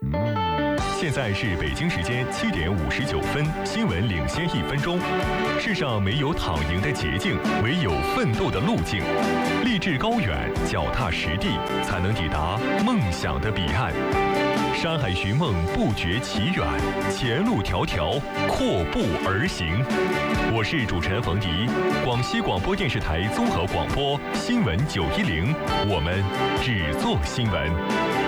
现在是北京时间7:59，新闻领先1分钟。世上没有躺赢的捷径，唯有奋斗的路径。立志高远，脚踏实地，才能抵达梦想的彼岸。山海寻梦，不觉其远，前路迢迢，阔步而行。我是主持人冯迪，广西广播电视台综合广播新闻910，我们只做新闻。